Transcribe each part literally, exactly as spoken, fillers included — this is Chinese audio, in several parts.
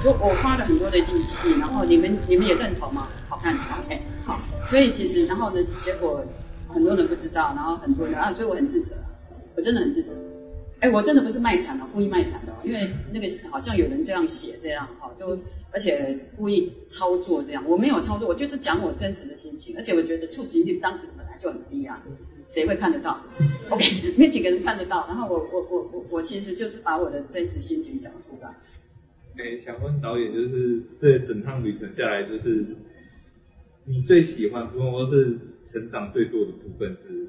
就我花了很多的力气，然后你们你们也认同吗？好看 ，OK， 好，所以其实然后呢，结果很多人不知道，然后很多人啊，所以我很自责，我真的很自责。哎，我真的不是卖惨了，故意卖惨的，因为那个好像有人这样写这样，哈，就而且故意操作这样，我没有操作，我就是讲我真实的心情，而且我觉得触及率当时本来就很低啊，谁会看得到 ？OK， 没几个人看得到，然后我我我我我其实就是把我的真实心情讲出来。 哎，想问导演，就是这整趟旅程下来，就是你最喜欢，或是成长最多的部分是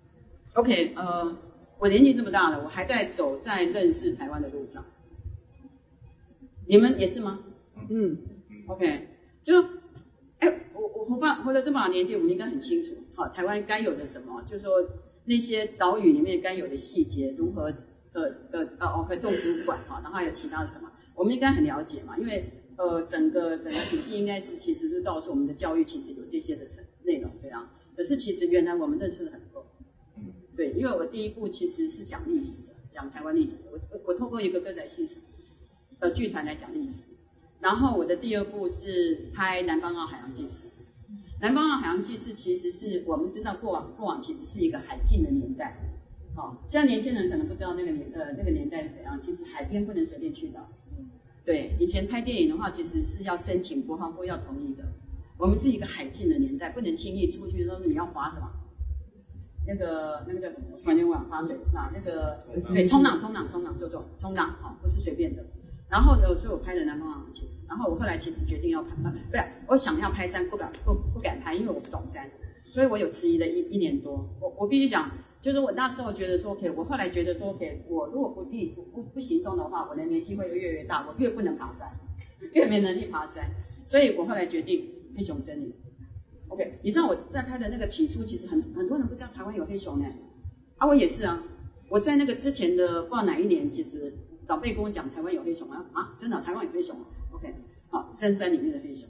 ？OK， 呃。我年纪这么大了，我还在走在认识台湾的路上。你们也是吗？嗯 ，OK， 就，哎，我我活吧活了这么大年纪，我们应该很清楚，好，台湾该有的什么，就是说那些岛屿里面该有的细节，如何呃呃呃 OK 动植物馆哈，然后还有其他的什么，我们应该很了解嘛，因为呃整个整个体系应该是其实是告诉我们的教育其实有这些的成内容这样，可是其实原来我们认识的很不够。对，因为我第一部其实是讲历史的，讲台湾历史。我我我透过一个歌仔戏呃剧团来讲历史，然后我的第二部是拍《南方澳海洋纪事》。《南方澳海洋纪事》其实是我们知道过往过往其实是一个海禁的年代，哦，现在年轻人可能不知道那个年呃那个年代是怎样，其实海边不能随便去的。对，以前拍电影的话，其实是要申请国防部要同意的。我们是一个海禁的年代，不能轻易出去，说是你要划什么？那个那个叫什么？突然间忘了划水啊，那个对冲浪冲浪冲浪，说错冲浪啊，不是随便的。然后呢，所以我拍的《南方澳》其实，然后我后来其实决定要拍，呃，不是，我想要拍山，不敢不不敢拍，因为我不懂山，所以我有迟疑了一一年多。我我必须讲，就是我那时候觉得说 ，OK， 我后来觉得说 ，OK， 我如果不立不不不行动的话，我的年纪会越来越大，我越不能爬山，越没能力爬山，所以我后来决定黑熊森林。OK， 你知道我在拍的那个起初，其实很很多人不知道台湾有黑熊呢，啊，我也是啊，我在那个之前的不知道哪一年，其实长辈跟我讲台湾有黑熊啊，啊，真的台湾有黑熊 ，OK， 好，深山里面的黑熊，